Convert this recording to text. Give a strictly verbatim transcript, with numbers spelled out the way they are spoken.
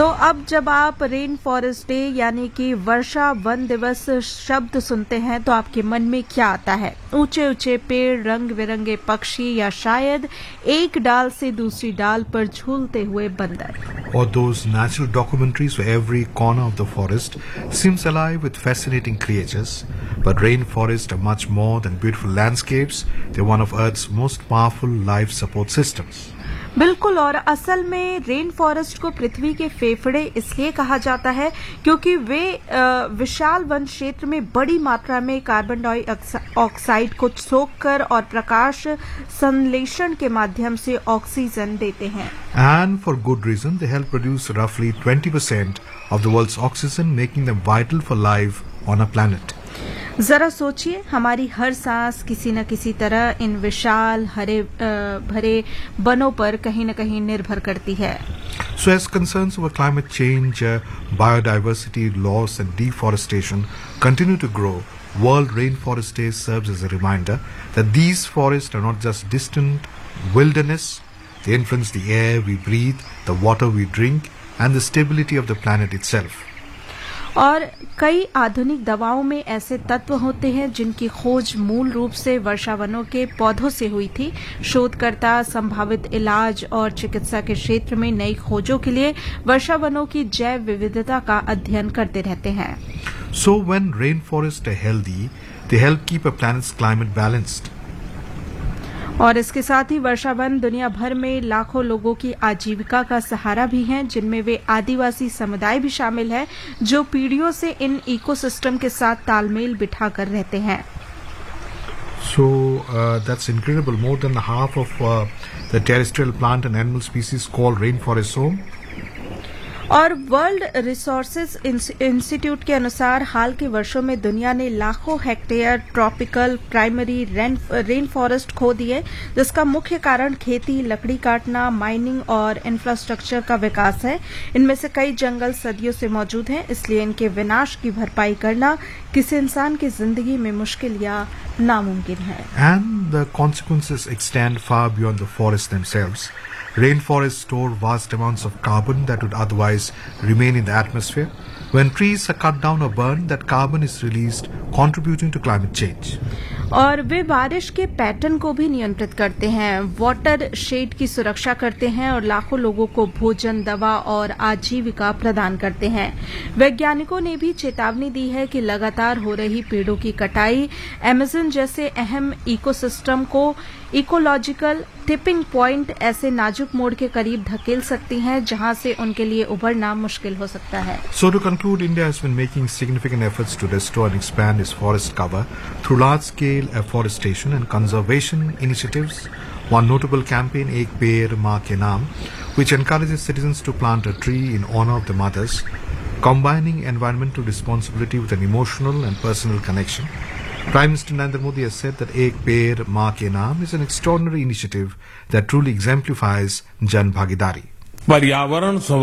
तो अब जब आप रेन फॉरेस्ट डे यानी कि वर्षा वन दिवस शब्द सुनते हैं तो आपके मन में क्या आता है? ऊंचे ऊंचे पेड़, रंग बिरंगे पक्षी, या शायद एक डाल से दूसरी डाल पर झूलते हुए बंदर? Or those natural documentaries where every corner of the forest seems alive with fascinating creatures. But rainforests are much more than beautiful landscapes. They're one of Earth's most powerful life support systems. बिल्कुल, और असल में rain forest को पृथ्वी के फेफड़े इसलिए कहा जाता है क्योंकि वे विशाल वन क्षेत्र में बड़ी मात्रा में कार्बन डाइऑक्साइड को सोखकर और प्रकाश संश्लेषण के माध्यम से ऑक्सीजन देते हैं. And for good reason, they help produce roughly twenty percent of the world's oxygen, making them vital for life on our planet. जरा सोचिए, हमारी हर सांस किसी न किसी तरह इन विशाल हरे भरे वनों पर कहीं न कहीं निर्भर करती है. So as concerns over climate change, uh, biodiversity loss and deforestation continue to grow, World Rainforest Day serves as a reminder that these forests are not just distant wilderness. They influence the air we breathe, the water we drink, and the stability of the planet itself. और कई आधुनिक दवाओं में ऐसे तत्व होते हैं जिनकी खोज मूल रूप से वर्षावनों के पौधों से हुई थी. शोधकर्ता संभावित इलाज और चिकित्सा के क्षेत्र में नई खोजों के लिए वर्षावनों की जैव विविधता का अध्ययन करते रहते हैं. So when rainforests are healthy, they help keep a planet's climate balanced. और इसके साथ ही वर्षावन दुनिया भर में लाखों लोगों की आजीविका का सहारा भी हैं, जिनमें वे आदिवासी समुदाय भी शामिल है जो पीढ़ियों से इन इकोसिस्टम के साथ तालमेल बिठाकर रहते हैं. So uh, that's incredible. More than half of uh, the terrestrial plant and animal species call rainforest home. और वर्ल्ड रिसोर्सेज इंस्टीट्यूट के अनुसार हाल के वर्षों में दुनिया ने लाखों hectare tropical primary rain forest खो दिए, जिसका मुख्य कारण खेती, लकड़ी काटना, माइनिंग और इंफ्रास्ट्रक्चर का विकास है. इनमें से कई जंगल सदियों से मौजूद हैं, इसलिए इनके विनाश की भरपाई करना किसी इंसान की जिंदगी में मुश्किल या नामुमकिन है. And the consequences extend far beyond the forests themselves. Rainforests store vast amounts of carbon that would otherwise remain in the atmosphere. When trees are cut down or burned, that carbon is released, contributing to climate change. और वे बारिश के pattern को भी नियंत्रित करते हैं, water shade की सुरक्षा करते हैं और लाखों लोगों को भोजन, दवा और आजीविका प्रदान करते हैं. वैज्ञानिकों ने भी चेतावनी दी है कि लगातार हो रही पेड़ों की कटाई अमेज़न जैसे अहम इकोसिस्टम को इकोलॉजिकल टिपिंग पॉइंट, ऐसे नाजुक मोड़ के करीब धकेल सकती हैं जहां से उनके लिए उबरना मुश्किल हो सकता है. So to conclude, India has been making significant efforts to restore and expand its forest cover through large-scale afforestation and conservation initiatives. One notable campaign, Ek Peड़ Maa Ke Naam, which encourages citizens to plant a tree in honor of the mothers, combining environmental responsibility with an emotional and personal connection. Prime Minister Narendra Modi has said that Ek Peड़ Maa Ke Naam is an extraordinary initiative that truly exemplifies Jan Bhagidari. पर्यावरण